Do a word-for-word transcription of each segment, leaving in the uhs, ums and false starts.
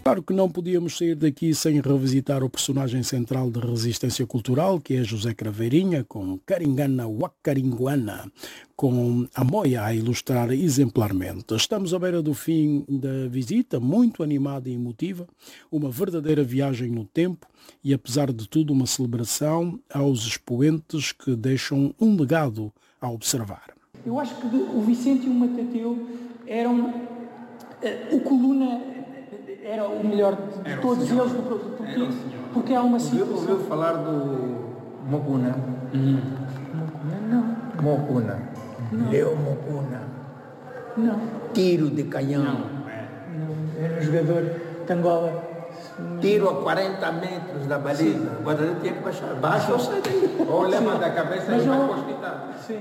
Claro que não podíamos sair daqui sem revisitar o personagem central de resistência cultural, que é José Craveirinha, com Caringana Wakaringuana, com a Moia a ilustrar exemplarmente. Estamos à beira do fim da visita, muito animada e emotiva, uma verdadeira viagem no tempo e, apesar de tudo, uma celebração aos expoentes que deixam um legado a observar. Eu acho que o Vicente e o Matateu eram... Uh, o Coluna era o melhor de era todos eles, porque, porque há uma situação... Ouviu, ouviu falar do Mocuna? Hum. Mocuna, não. Mocuna. Não. Leo Mocuna. Não. Tiro de canhão. Não, não. Era um jogador de Angola. Tiro a quarenta metros da baliza. O guarda tinha que baixar. Baixa ou sai daí. Ou leva da cabeça e vai para o hospital. Sim.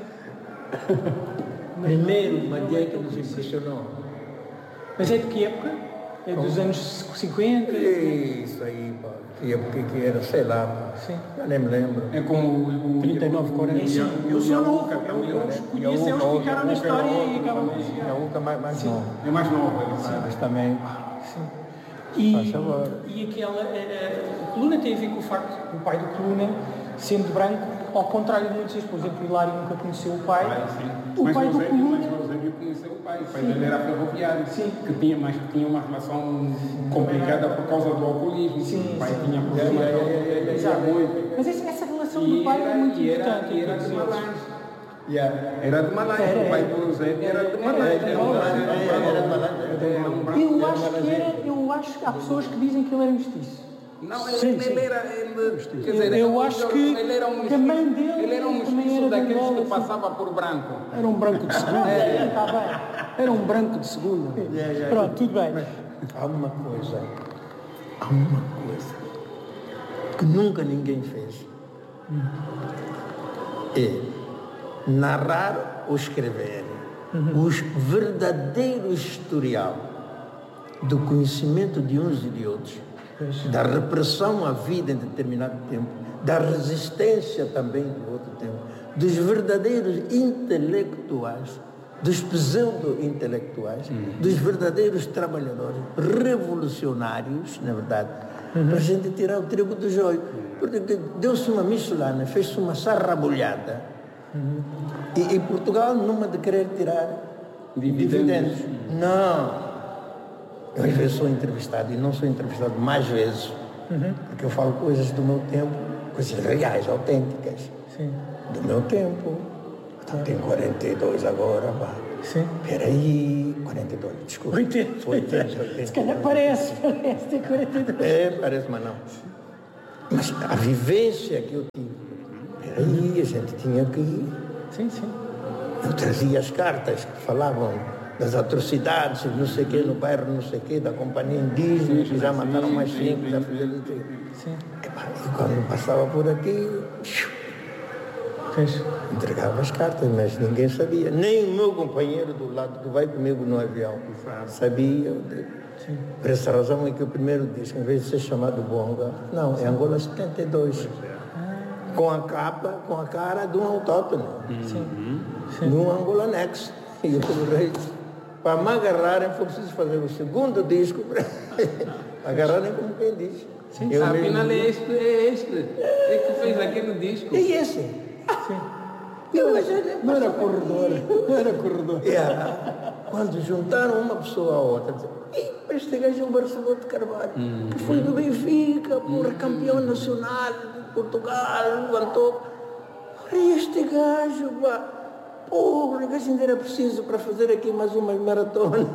Primeiro, uma dia que nos impressionou. Mas é de que época? É dos anos cinquenta? Isso aí, pá. Que época que era, sei lá, pá. Sim. Já nem me lembro. É como o trinta e nove, quarenta. Eu só não conheço eles que ficaram na história e acabam por ser. É o Uca mais, mais novo. É mais novo. Mas também... Sim. E, e aquela... A, a coluna tem a ver com o facto que o pai do Coluna, sendo branco, ao contrário de muitos deles, por exemplo, o Hilário nunca conheceu o pai. Ah, sim. O mas pai do Coluna... Mas o Eusébio conheceu o pai. O pai sim. dele era ferroviário, sim. que tinha, mas que tinha uma relação complicada por causa do alcoolismo. Sim, o pai sim. tinha problemas de alcoolismo. Exato. Mas essa, essa relação do pai era, é muito e importante. Era, era de Malange. Yeah. Era de Malange. Era, o pai do Eusébio era de Malange. Era de Malange. Eu acho que era... Eu acho que há pessoas que dizem que ele era mestiço. Não, ele, sim, ele sim. era... Ele, quer eu dizer, eu acho que ele era um a mãe dele ele era um mestiço daqueles que assim. Passava por branco. Era um branco de segunda. É, está bem. Era um branco de segunda. É, é, Pronto, tudo bem. Mas há uma coisa, há uma coisa que nunca ninguém fez. Hum. É narrar ou escrever uhum. os verdadeiros historial do conhecimento de uns e de outros, da repressão à vida em determinado tempo, da resistência também de outro tempo, dos verdadeiros intelectuais, dos pseudo-intelectuais, uhum. dos verdadeiros trabalhadores, revolucionários, na verdade, uhum. para a gente tirar o trigo do joio. Porque deu-se uma miscelânea, fez-se uma sarrabulhada. Uhum. E, e Portugal, numa de querer tirar dividendos. dividendos. Não. Eu às vezes sou entrevistado e não sou entrevistado mais vezes, uhum. porque eu falo coisas do meu tempo, coisas reais, autênticas. Sim. Do meu tempo. Então, tenho quarenta e dois agora, pá. Sim. Peraí, quarenta e dois, desculpa. oitenta. oitenta, oitenta. Se calhar parece, parece ter quarenta e dois. É, parece, mas não. Mas a vivência que eu tive, peraí, a gente tinha que ir. Sim, sim. Eu trazia as cartas que falavam das atrocidades, não sei o quê, no bairro não sei o quê, da companhia indígena, que já mataram mais cinco, já fizeram isso. Sim. E quando passava por aqui, Fez. entregava as cartas, mas ninguém sabia. Nem o meu companheiro do lado que vai comigo no avião sabia. Sim. Por essa razão é que o primeiro disco, em vez de ser chamado Bonga, não, é Angola setenta e dois. Ah. Com a capa, com a cara de um autóctone. Sim. De um Angolanex. E eu falei, para me agarrarem, foi preciso fazer o segundo disco para agarrarem como quem diz. Sim. Eu Afinal mesmo... é este, é este. É que fez aquele disco. E esse? Sim. Eu não, era, não era corredor. Não era corredor. Yeah. Quando juntaram uma pessoa à outra, este gajo é o Barcelona de Carvalho, hum. que foi do Benfica, porra, campeão nacional de Portugal, levantou. Olha este gajo, pá. Porra, o gajo ainda era preciso para fazer aqui mais umas maratonas.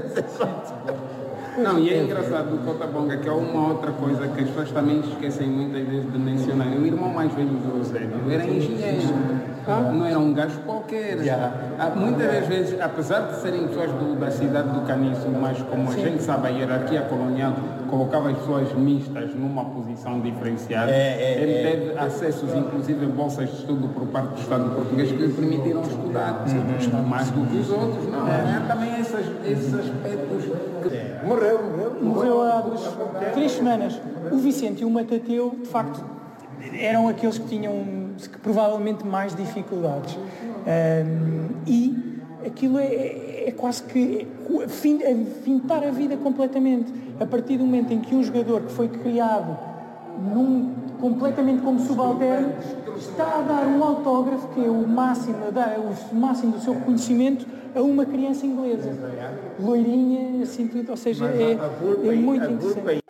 Não, e é engraçado do Cota Bonga, que é uma outra coisa que as pessoas também esquecem muitas vezes de mencionar. O irmão mais velho do Eusébio era engenheiro, não era um gajo qualquer. Yeah. Muitas das vezes, apesar de serem pessoas do, da cidade do Caniço, mas como a gente sabe, a hierarquia colonial colocava as pessoas mistas numa posição diferenciada, é, é, ele é, teve é, acessos, é, inclusive, a bolsas de estudo por parte do Estado português que lhe permitiram estudar, uhum. mais do que os outros. Não, é. É, também esses, esses aspectos. Que... É. Morreu, morreu. Morreu há duas, três semanas. O Vicente e o Matateu, de facto, eram aqueles que tinham que, provavelmente mais dificuldades. Um, e aquilo é, é, é quase que é, fin, é fintar a vida completamente. A partir do momento em que um jogador que foi criado num, completamente como subalterno está a dar um autógrafo que é o máximo, dá o máximo do seu reconhecimento a uma criança inglesa. Loirinha, assim tudo, ou seja, é, é muito interessante.